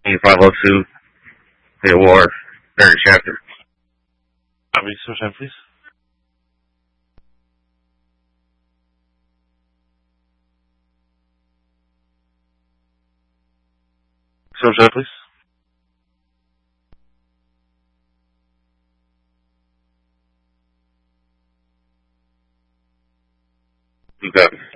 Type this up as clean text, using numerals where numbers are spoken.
502, the war, third chapter. Copy, Sunshine, please. Sunshine, please. You got me.